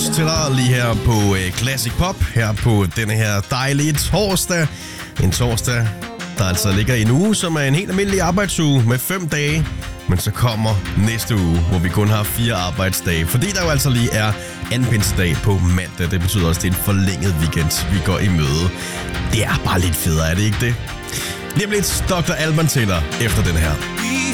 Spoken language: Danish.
til dig lige her på Classic Pop, her på denne her dejlige torsdag. En torsdag, der altså ligger i en uge, som er en helt almindelig arbejdsuge med 5 dage. Men så kommer næste uge, hvor vi kun har 4 arbejdsdage, fordi der jo altså lige er andenpinsedag på mandag. Det betyder også, at det er en forlænget weekend, vi går i møde. Det er bare lidt federe, er det ikke det? Lige om lidt Dr. Alban Taylor efter den her.